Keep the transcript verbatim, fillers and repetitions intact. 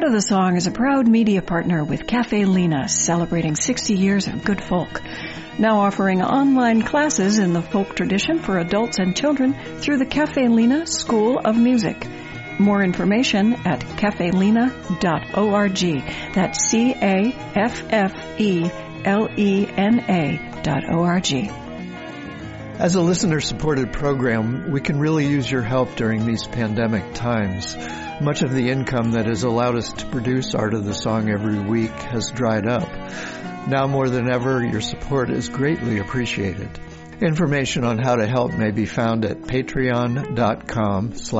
Art of the Song is a proud media partner with Cafe Lena, celebrating sixty years of good folk. Now offering online classes in the folk tradition for adults and children through the Cafe Lena School of Music. More information at cafe lena dot org. That's C A F F E L E N A dot O R G. As a listener-supported program, we can really use your help during these pandemic times. Much of the income that has allowed us to produce Art of the Song every week has dried up. Now more than ever, your support is greatly appreciated. Information on how to help may be found at patreon dot com slash